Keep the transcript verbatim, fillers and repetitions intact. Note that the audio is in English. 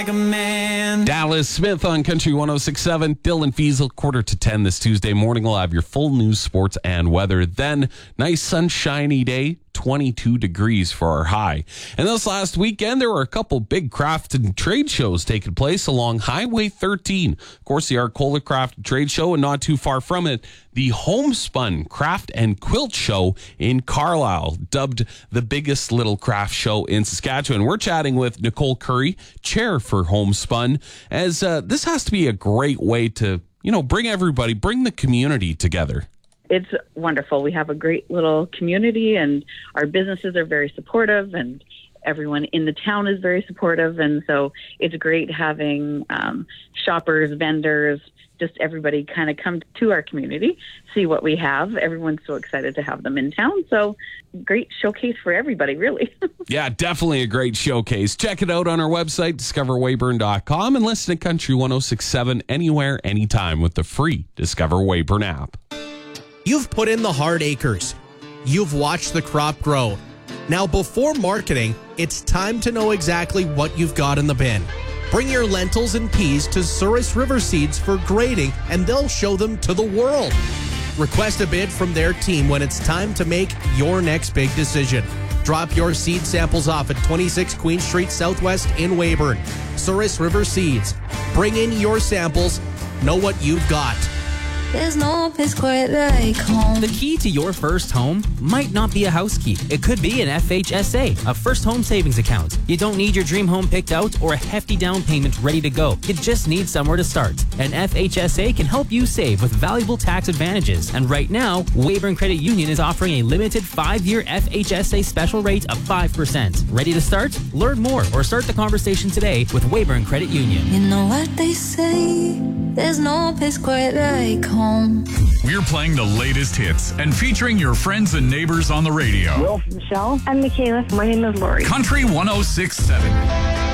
Like a man. Dallas Smith on Country one oh six point seven. Dylan Fiesel, quarter to ten this Tuesday morning. We'll have your full news, sports, and weather. Then, nice sunshiny day. twenty-two degrees for our high. And this last weekend, there were a couple big craft and trade shows taking place along Highway thirteen. Of course, the Arcola Craft and Trade Show, and not too far from it, the Homespun Craft and Quilt Show in Carlisle, dubbed the biggest little craft show in Saskatchewan. We're chatting with Nicole Curry, chair for Homespun, as uh, this has to be a great way to, you know, bring everybody, bring the community together. It's wonderful. We have a great little community, and our businesses are very supportive, and everyone in the town is very supportive. And so it's great having um, shoppers, vendors, just everybody kind of come to our community, see what we have. Everyone's so excited to have them in town. So great showcase for everybody, really. Yeah, definitely a great showcase. Check it out on our website, discover weyburn dot com, and listen to Country one oh six point seven anywhere, anytime with the free Discover Weyburn app. You've put in the hard acres. You've watched the crop grow. Now, before marketing, it's time to know exactly what you've got in the bin. Bring your lentils and peas to Souris River Seeds for grading, and they'll show them to the world. Request a bid from their team when it's time to make your next big decision. Drop your seed samples off at twenty-six Queen Street Southwest in Weyburn. Souris River Seeds. Bring in your samples. Know what you've got. There's no place quite like home. The key to your first home might not be a house key. It could be an F H S A, a first home savings account. You don't need your dream home picked out or a hefty down payment ready to go. You just need somewhere to start. An F H S A can help you save with valuable tax advantages. And right now, Weyburn Credit Union is offering a limited five-year F H S A special rate of five percent. Ready to start? Learn more or start the conversation today with Weyburn Credit Union. You know what they say, there's no place quite like home. We're playing the latest hits and featuring your friends and neighbors on the radio. Will, Michelle. I'm Michaela. My name is Lori. Country one oh six point seven.